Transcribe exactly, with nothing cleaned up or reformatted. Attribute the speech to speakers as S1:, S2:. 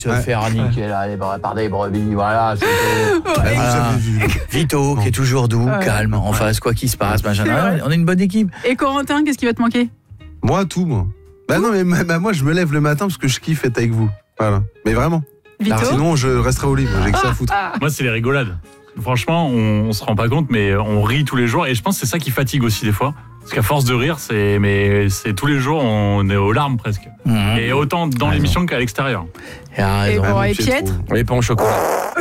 S1: Se faire niquer là, les bras par des brebis, voilà. C'est
S2: Ouais.
S3: Voilà. Vito, qui est toujours doux,
S2: Ouais.
S3: calme, en face, quoi qu'il se passe, Benjamin. On est une bonne équipe.
S2: Et Corentin, qu'est-ce qui va te manquer?
S4: Moi, tout, moi. Bah non, mais bah, moi, je me lève le matin parce que je kiffe être avec vous. Voilà. Mais vraiment.
S2: Vito?
S4: Alors, sinon, je resterai au lit. Moi, j'ai que ça à foutre.
S5: Moi, c'est les rigolades. Franchement, on, on se rend pas compte, mais on rit tous les jours. Et je pense que c'est ça qui fatigue aussi des fois. Parce qu'à force de rire, c'est, mais c'est tous les jours, on est aux larmes presque.
S3: Mmh.
S5: Et autant dans
S3: Raison.
S5: l'émission qu'à l'extérieur.
S3: Et,
S2: Et bon, et Pietre?
S1: Les pains au chocolat.